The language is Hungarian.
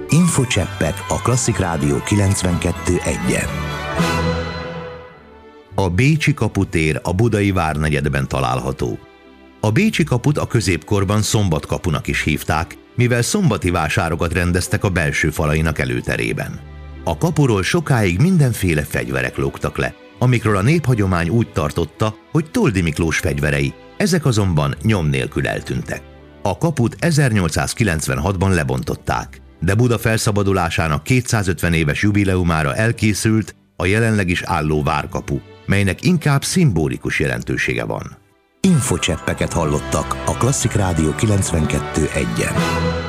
Infocseppek a Klasszik Rádió 92.1-en. A Bécsi kaputér a budai várnegyedben található. A Bécsi kaput a középkorban Szombatkapunak is hívták, mivel szombati vásárokat rendeztek a belső falainak előterében. A kapuról sokáig mindenféle fegyverek lógtak le, amikről a néphagyomány úgy tartotta, hogy Toldy Miklós fegyverei, ezek azonban nyom nélkül eltűntek. A kaput 1896-ban lebontották, de Buda felszabadulásának 250 éves jubileumára elkészült a jelenleg is álló várkapu, melynek inkább szimbolikus jelentősége van. Infocseppeket hallottak a Klasszik Rádió 92.1-en.